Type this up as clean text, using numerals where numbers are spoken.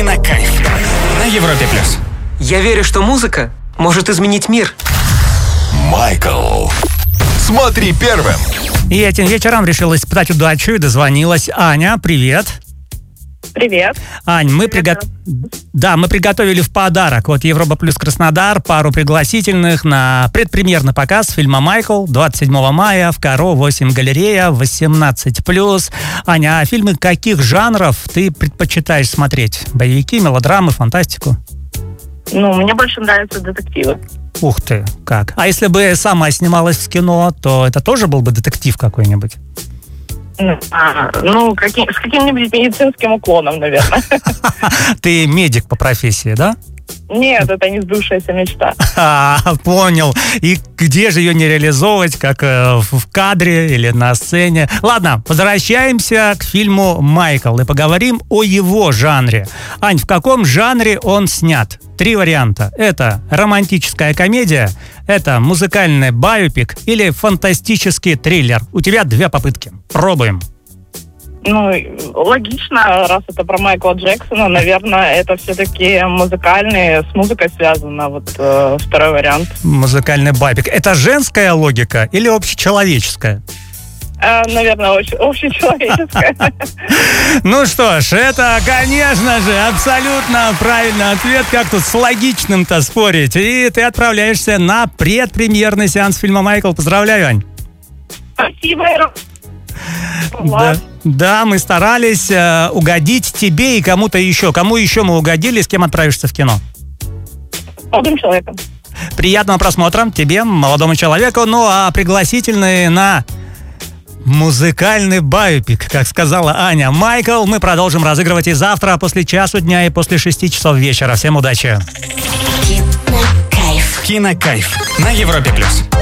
Кинокайф на Европе+. Я верю, что музыка может изменить мир. Майкл. Смотри первым. И этим вечером решила испытать удачу и дозвонилась Аня. Привет. Привет. Ань, мы приготовили в подарок от Европа Плюс Краснодар пару пригласительных на предпремьерный показ фильма «Майкл» 27 мая в Каро 8 галерея 18+. Аня, а фильмы каких жанров ты предпочитаешь смотреть? Боевики, мелодрамы, фантастику? Мне больше нравятся детективы. Ух ты, как. А если бы сама снималась в кино, то это тоже был бы детектив какой-нибудь? С каким-нибудь медицинским уклоном, наверное. Ты медик по профессии, да? Нет, это не сбывшаяся мечта. Понял. И где же ее не реализовывать, как в кадре или на сцене? Ладно, возвращаемся к фильму «Майкл» и поговорим о его жанре. Ань, в каком жанре он снят? 3 варианта. Это романтическая комедия, это музыкальный байопик или фантастический триллер. У тебя 2 попытки. Пробуем. Логично, раз это про Майкла Джексона, наверное, это все-таки музыкальный, с музыкой связано, второй вариант. Музыкальный байопик. Это женская логика или общечеловеческая? Наверное, общечеловеческая. Ну что ж, это, конечно же, абсолютно правильный ответ. Как тут с логичным-то спорить? И ты отправляешься на предпремьерный сеанс фильма «Майкл». Поздравляю, Ань. Спасибо. Да, мы старались угодить тебе и кому-то еще. Кому еще мы угодили, с кем отправишься в кино? Молодым человеком. Приятного просмотра тебе, молодому человеку. Ну, а пригласительные на музыкальный байопик, как сказала Аня, «Майкл», мы продолжим разыгрывать и завтра, после часу дня и после 6 часов вечера. Всем удачи! Кинокайф на Европе+.